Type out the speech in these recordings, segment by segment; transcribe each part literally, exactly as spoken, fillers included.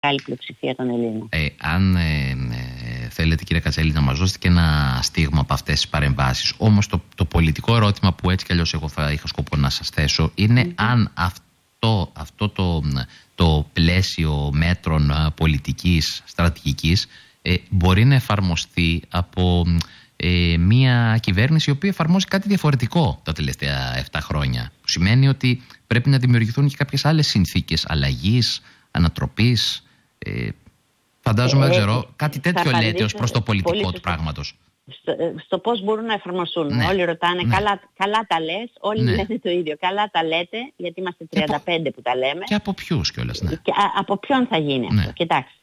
μεγάλη πλειοψηφία των Ελλήνων. Ε, αν ε, ε, θέλετε, κύριε Κατσέλη, να μας δώσετε και ένα στίγμα από αυτές τις παρεμβάσεις. Όμως το, το πολιτικό ερώτημα που έτσι κι αλλιώς εγώ θα είχα σκοπό να σας θέσω είναι mm-hmm. αν αυτό, αυτό το, το πλαίσιο μέτρων πολιτικής, στρατηγικής ε, μπορεί να εφαρμοστεί από ε, μια κυβέρνηση η οποία εφαρμόζει κάτι διαφορετικό τα τελευταία επτά χρόνια. Που σημαίνει ότι πρέπει να δημιουργηθούν και κάποιες άλλες συνθήκες αλλαγής, ανατροπής. Ε, φαντάζομαι, δεν ξέρω, κάτι τέτοιο λέτε ως προς το πολιτικό του πράγματος. Στο, στο πώς μπορούν να εφαρμοστούν. Ναι. Όλοι ρωτάνε, ναι. καλά, καλά τα λες, όλοι ναι. λένε το ίδιο. Καλά τα λέτε, γιατί είμαστε τριάντα πέντε από, που τα λέμε. Και από ποιους κιόλας, ναι. Και α, από ποιον θα γίνει ναι. αυτό. Κοιτάξτε,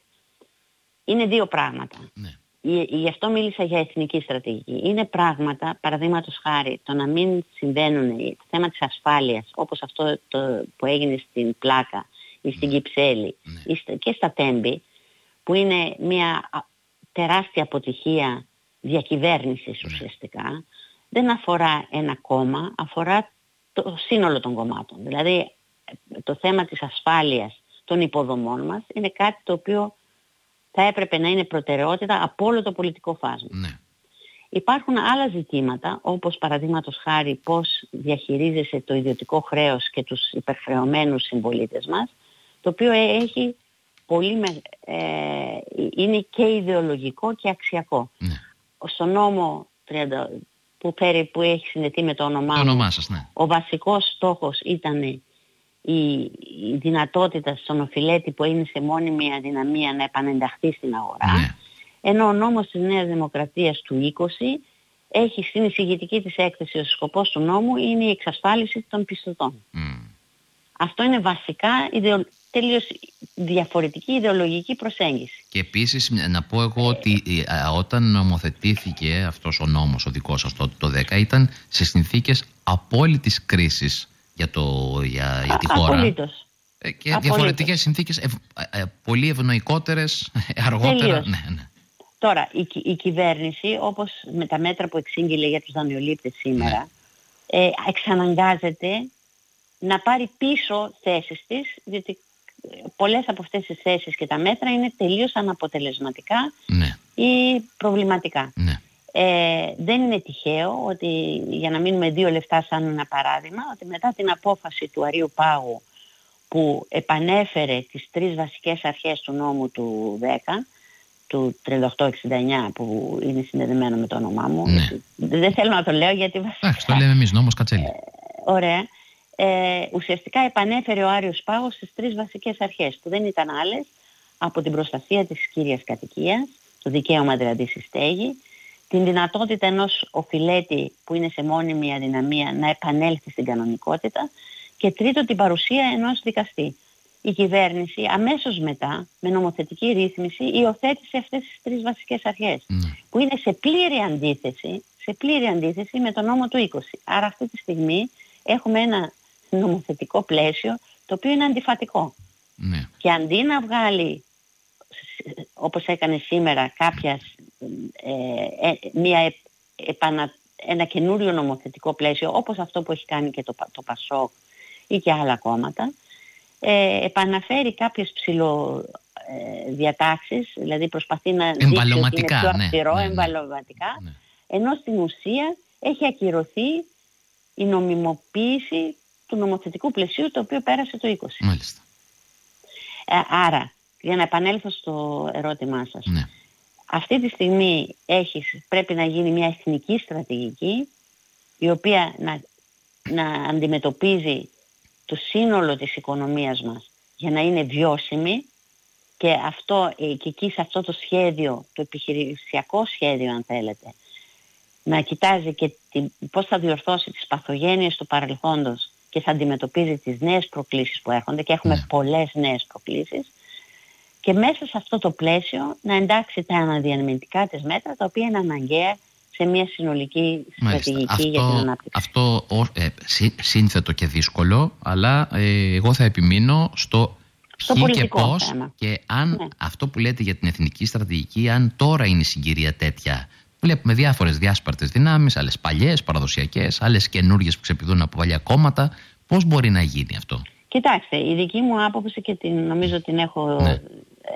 είναι δύο πράγματα. Ναι. Γι' αυτό μίλησα για εθνική στρατηγική. Είναι πράγματα, παραδείγματος χάρη, το να μην συμβαίνουν το θέμα της ασφάλειας, όπως αυτό το, που έγινε στην Πλάκα ή στην Κυψέλη ναι. ή και στα Τέμπη, που είναι μια τεράστια αποτυχία διακυβέρνησης ναι. ουσιαστικά, δεν αφορά ένα κόμμα, αφορά το σύνολο των κομμάτων. Δηλαδή το θέμα της ασφάλειας των υποδομών μας είναι κάτι το οποίο θα έπρεπε να είναι προτεραιότητα από όλο το πολιτικό φάσμα. Ναι. Υπάρχουν άλλα ζητήματα, όπως παραδείγματος χάρη πώς διαχειρίζεσαι το ιδιωτικό χρέος και τους υπερχρεωμένους συμπολίτες μας, το οποίο έχει πολύ με, ε, είναι και ιδεολογικό και αξιακό. Ναι. Στο νόμο τριάντα, που, πέρι, που έχει συνδεθεί με το όνομά το μου, όνομά σας, ναι. ο βασικός στόχος ήταν η, η δυνατότητα στον οφειλέτη που είναι σε μόνιμη αδυναμία να επανενταχθεί στην αγορά. Ναι. Ενώ ο νόμος της Νέας Δημοκρατίας του είκοσι έχει στην εισηγητική της έκθεση ο σκοπός του νόμου είναι η εξασφάλιση των πιστωτών. Mm. Αυτό είναι βασικά ιδεο... τελείως διαφορετική ιδεολογική προσέγγιση. Και επίσης να πω εγώ ότι όταν νομοθετήθηκε αυτός ο νόμος ο δικός σας το, το δέκα ήταν σε συνθήκες απόλυτης κρίσης για, το, για, για τη χώρα. Απολύτως. Και Απολύτως. Διαφορετικές συνθήκες ευ, ε, πολύ ευνοϊκότερες αργότερα. Ναι, ναι. Τώρα η, η κυβέρνηση, όπως με τα μέτρα που εξήγηλε για τους δανειολήπτες σήμερα, ναι. ε, εξαναγκάζεται να πάρει πίσω θέσεις της, διότι πολλές από αυτές τις θέσεις και τα μέτρα είναι τελείως αναποτελεσματικά ναι. ή προβληματικά. Ναι. Ε, δεν είναι τυχαίο ότι, για να μείνουμε δύο λεπτά σαν ένα παράδειγμα, ότι μετά την απόφαση του Αρείου Πάγου που επανέφερε τις τρεις βασικές αρχές του νόμου του δέκα, του τριάντα οκτώ εξήντα εννιά, που είναι συνδεδεμένο με το όνομά μου, ναι. δεν θέλω να το λέω γιατί βασικά... Άχι, το λέμε εμείς, νόμος Κατσέλη. Ε, ωραία. Ε, ουσιαστικά επανέφερε ο Άριος Πάγος στις τρεις βασικές αρχές, που δεν ήταν άλλες από την προστασία της κύριας κατοικίας, το δικαίωμα δηλαδή στη στέγη, την δυνατότητα ενός οφειλέτη που είναι σε μόνιμη αδυναμία να επανέλθει στην κανονικότητα και τρίτο την παρουσία ενός δικαστή. Η κυβέρνηση αμέσως μετά με νομοθετική ρύθμιση υιοθέτησε αυτές τις τρεις βασικές αρχές mm. που είναι σε πλήρη αντίθεση, σε πλήρη αντίθεση με τον νόμο του είκοσι. Άρα αυτή τη στιγμή έχουμε ένα νομοθετικό πλαίσιο το οποίο είναι αντιφατικό. Mm. Και αντί να βγάλει, όπως έκανε σήμερα, κάποια, ε, ε, μια, ε, επανα, ένα καινούριο νομοθετικό πλαίσιο όπως αυτό που έχει κάνει και το, το ΠΑΣΟΚ ή και άλλα κόμματα, ε, επαναφέρει κάποιες ψηλοδιατάξεις, ε, δηλαδή προσπαθεί να δείξει ότι είναι πιο αυστηρό, ναι, ναι, εμβαλωματικά, ναι. Ενώ στην ουσία έχει ακυρωθεί η νομιμοποίηση του νομοθετικού πλαισίου το οποίο πέρασε το είκοσι. Μάλιστα. Ε, άρα, για να επανέλθω στο ερώτημά σας, ναι. αυτή τη στιγμή έχεις, πρέπει να γίνει μια εθνική στρατηγική η οποία να, να αντιμετωπίζει το σύνολο της οικονομίας μας για να είναι βιώσιμη και, αυτό, και εκεί σε αυτό το σχέδιο, το επιχειρησιακό σχέδιο αν θέλετε, να κοιτάζει και την, πώς θα διορθώσει τις παθογένειες του παρελθόντος και θα αντιμετωπίζει τις νέες προκλήσεις που έρχονται και έχουμε ναι. πολλές νέες προκλήσεις και μέσα σε αυτό το πλαίσιο να εντάξει τα αναδιανεμητικά της μέτρα τα οποία είναι αναγκαία σε μια συνολική στρατηγική αυτό, για την ανάπτυξη. Αυτό ε, σύνθετο και δύσκολο, αλλά ε, εγώ θα επιμείνω στο ποιοι και πώς θέμα. Και αν ναι. αυτό που λέτε για την εθνική στρατηγική, αν τώρα είναι η συγκυρία τέτοια. Βλέπουμε διάφορες διάσπαρτες δυνάμεις, άλλες παλιές, παραδοσιακές, άλλες καινούργιες που ξεπηδούν από παλιά κόμματα. Πώς μπορεί να γίνει αυτό? Κοιτάξτε, η δική μου άποψη και την, νομίζω την έχω ναι.